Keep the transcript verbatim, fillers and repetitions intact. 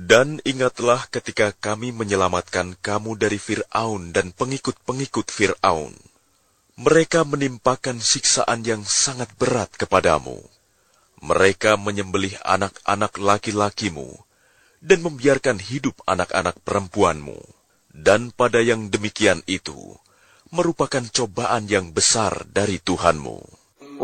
Dan ingatlah ketika kami menyelamatkan kamu dari Fir'aun dan pengikut-pengikut Fir'aun. Mereka menimpakan siksaan yang sangat berat kepadamu. Mereka menyembelih anak-anak laki-lakimu dan membiarkan hidup anak-anak perempuanmu. Dan pada yang demikian itu merupakan cobaan yang besar dari Tuhanmu.